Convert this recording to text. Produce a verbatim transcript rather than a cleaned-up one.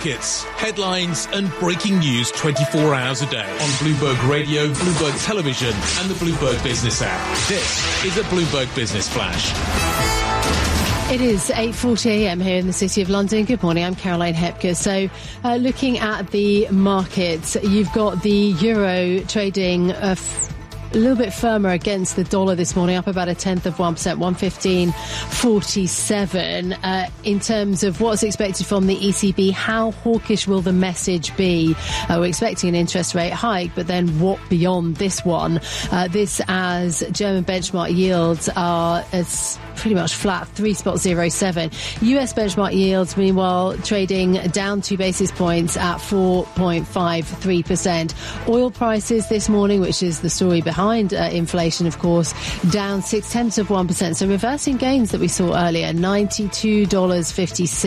markets, headlines and breaking news twenty-four hours a day on Bloomberg Radio, Bloomberg Television and the Bloomberg Business app. This is a Bloomberg Business Flash. It is eight forty a m here in the City of London. Good morning, I'm Caroline Hepker. So uh, looking at the markets, you've got the euro trading uh, f- a little bit firmer against the dollar this morning, up about a tenth of one percent, one fifteen forty-seven. Uh, in terms of what's expected from the E C B, how hawkish will the message be? Uh, we're expecting an interest rate hike, but then what beyond this one? Uh, this as German benchmark yields are as pretty much flat, three point zero seven. U S benchmark yields, meanwhile, trading down two basis points at four point five three percent. Oil prices this morning, which is the story behind uh, inflation, of course, down six tenths of one percent. So reversing gains that we saw earlier, ninety-two dollars fifty-six.